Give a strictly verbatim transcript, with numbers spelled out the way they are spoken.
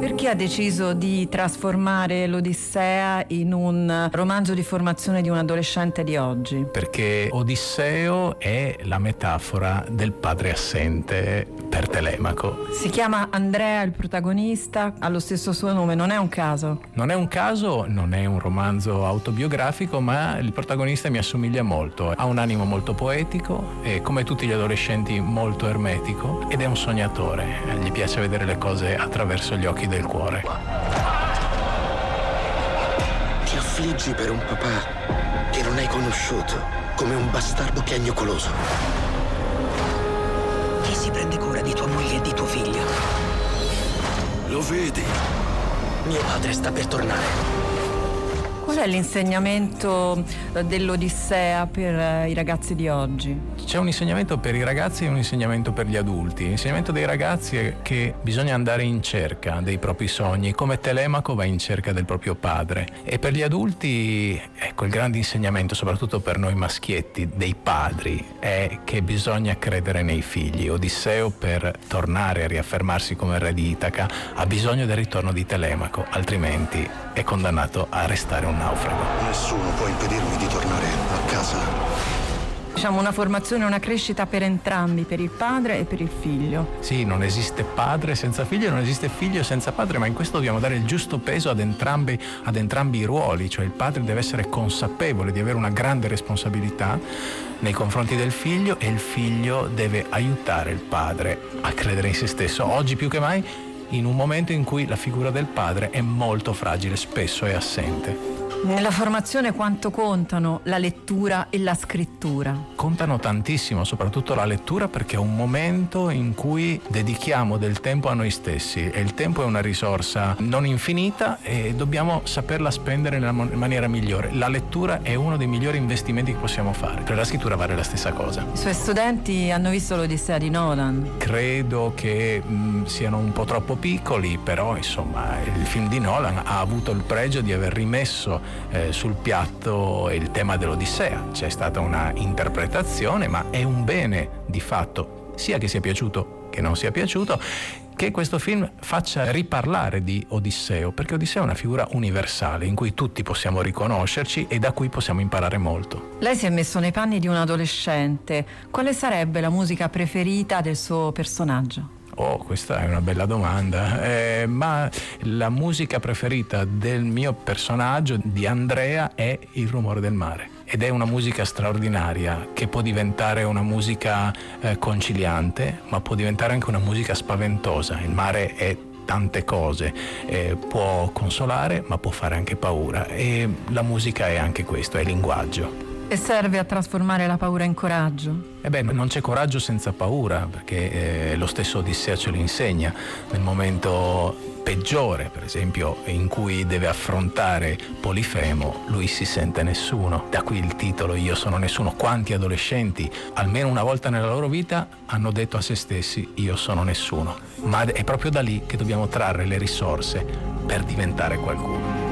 Perché ha deciso di trasformare l'Odissea in un romanzo di formazione di un adolescente di oggi? Perché Odisseo è la metafora del padre assente per Telemaco. Si chiama Andrea il protagonista, ha lo stesso suo nome, non è un caso? Non è un caso, non è un romanzo autobiografico, ma il protagonista mi assomiglia molto. Ha un animo molto poetico e, come tutti gli adolescenti, molto ermetico, ed è un sognatore. Gli piace vedere le cose attraverso gli occhi del cuore. Ti affliggi per un papà che non hai conosciuto, come un bastardo piagnucoloso. Chi si prende cura di tua moglie e di tuo figlio? Lo vedi? Mio padre sta per tornare. Qual è l'insegnamento dell'Odissea per i ragazzi di oggi? C'è un insegnamento per i ragazzi e un insegnamento per gli adulti. L'insegnamento dei ragazzi è che bisogna andare in cerca dei propri sogni, come Telemaco va in cerca del proprio padre. E per gli adulti, ecco, il grande insegnamento, soprattutto per noi maschietti, dei padri, è che bisogna credere nei figli. Odisseo, per tornare a riaffermarsi come re di Itaca, ha bisogno del ritorno di Telemaco, altrimenti è condannato a restare un naufrago. Nessuno può impedirmi di tornare a casa. Diciamo una formazione, una crescita per entrambi, per il padre e per il figlio. Sì, non esiste padre senza figlio, non esiste figlio senza padre, ma in questo dobbiamo dare il giusto peso ad entrambi, ad entrambi i ruoli. Cioè il padre deve essere consapevole di avere una grande responsabilità nei confronti del figlio, e il figlio deve aiutare il padre a credere in se stesso. Oggi più che mai, in un momento in cui la figura del padre è molto fragile, spesso è assente. Nella formazione quanto contano la lettura e la scrittura? Contano tantissimo, soprattutto la lettura, perché è un momento in cui dedichiamo del tempo a noi stessi, e il tempo è una risorsa non infinita e dobbiamo saperla spendere nella maniera migliore. La lettura è uno dei migliori investimenti che possiamo fare. Per la scrittura vale la stessa cosa. I suoi studenti hanno visto l'Odissea di Nolan? Credo che mh, siano un po' troppo piccoli, però insomma il film di Nolan ha avuto il pregio di aver rimesso Eh, sul piatto il tema dell'Odissea. C'è stata una interpretazione, ma è un bene di fatto, sia che sia piaciuto che non sia piaciuto, che questo film faccia riparlare di Odisseo, perché Odisseo è una figura universale in cui tutti possiamo riconoscerci e da cui possiamo imparare molto. Lei si è messo nei panni di un adolescente. Quale sarebbe la musica preferita del suo personaggio? Oh, questa è una bella domanda, eh, ma la musica preferita del mio personaggio, di Andrea, è Il rumore del mare. Ed è una musica straordinaria, che può diventare una musica eh, conciliante, ma può diventare anche una musica spaventosa. Il mare è tante cose, eh, può consolare, ma può fare anche paura. E la musica è anche questo, è linguaggio. E serve a trasformare la paura in coraggio? E beh, non c'è coraggio senza paura, perché eh, lo stesso Odissea ce lo insegna. Nel momento peggiore, per esempio, in cui deve affrontare Polifemo, lui si sente nessuno. Da qui il titolo Io sono nessuno. Quanti adolescenti, almeno una volta nella loro vita, hanno detto a se stessi io sono nessuno. Ma è proprio da lì che dobbiamo trarre le risorse per diventare qualcuno.